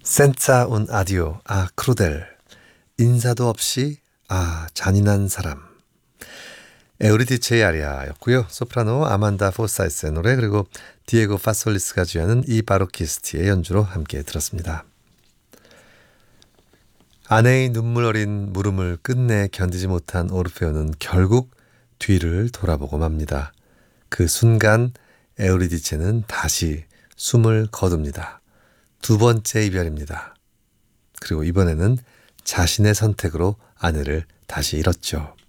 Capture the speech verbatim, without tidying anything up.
센자 운 아디오 아 크루델 인사도 없이 아 잔인한 사람 에우리디체의 아리아였고요. 소프라노 아만다 포사이스의 노래 그리고 디에고 파솔리스가 주연은 이 바로키스티의 연주로 함께 들었습니다. 아내의 눈물 어린 물음을 끝내 견디지 못한 오르페오는 결국 뒤를 돌아보고 맙니다. 그 순간 에우리디체는 다시 숨을 거둡니다. 두 번째 이별입니다. 그리고 이번에는 자신의 선택으로 아내를 다시 잃었죠.